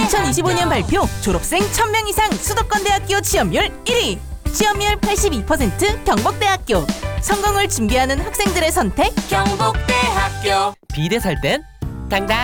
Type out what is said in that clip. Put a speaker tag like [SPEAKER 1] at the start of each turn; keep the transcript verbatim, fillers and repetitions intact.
[SPEAKER 1] 이천이십오 년 발표 졸업생 천 명 이상 수도권대학교 취업률 일 위, 취업률 팔십이 퍼센트 경북대학교. 성공을 준비하는 학생들의 선택
[SPEAKER 2] 경북대학교.
[SPEAKER 3] 비대 살 땐 당당